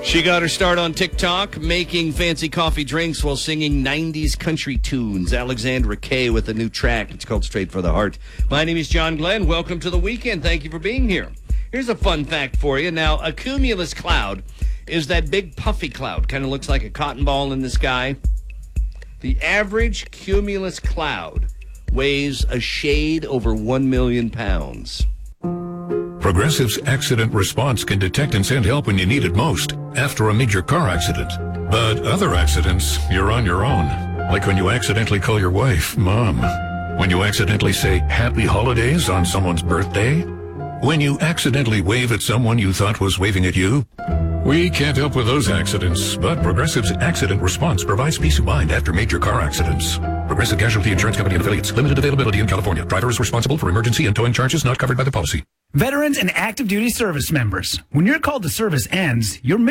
She got her start on TikTok, making fancy coffee drinks while singing 90s country tunes. Alexandra Kay with a new track. It's called Straight for the Heart. My name is John Glenn. Welcome to the weekend. Thank you for being here. Here's a fun fact for you. Now, a cumulus cloud is that big puffy cloud. Kind of looks like a cotton ball in the sky. The average cumulus cloud weighs a shade over 1 million pounds. Progressive's accident response can detect and send help when you need it most, after a major car accident. But other accidents, you're on your own. Like when you accidentally call your wife Mom. When you accidentally say Happy Holidays on someone's birthday. When you accidentally wave at someone you thought was waving at you. We can't help with those accidents, but Progressive's accident response provides peace of mind after major car accidents. Progressive Casualty Insurance Company and affiliates. Limited availability in California. Driver is responsible for emergency and towing charges not covered by the policy. Veterans and active duty service members, when your call to service ends, your